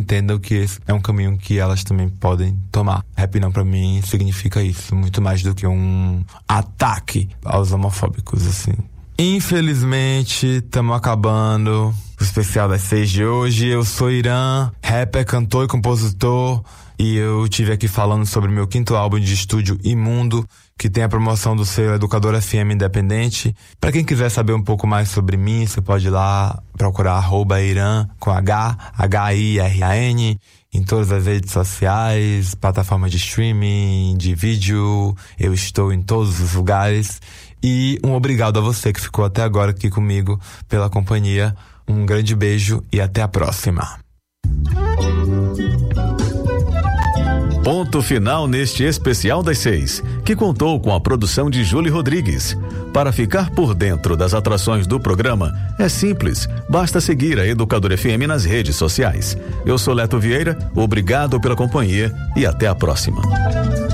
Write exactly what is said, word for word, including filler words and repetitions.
entendam que esse é um caminho que elas também podem tomar. Rap não pra mim significa isso, muito mais do que um ataque aos homofóbicos, assim. Infelizmente, estamos acabando o especial das seis de hoje. Eu sou Irã, rapper, cantor e compositor, e eu tive aqui falando sobre meu quinto álbum de estúdio, Imundo, que tem a promoção do selo Educador F M Independente. Pra quem quiser saber um pouco mais sobre mim, você pode ir lá procurar arroba Irã com H, H I R A N, em todas as redes sociais, plataformas de streaming, de vídeo. Eu estou em todos os lugares. E um obrigado a você que ficou até agora aqui comigo pela companhia. Um grande beijo e até a próxima. Ponto final neste especial das seis, que contou com a produção de Júlio Rodrigues. Para ficar por dentro das atrações do programa, é simples, basta seguir a Educador F M nas redes sociais. Eu sou Leto Vieira, obrigado pela companhia e até a próxima.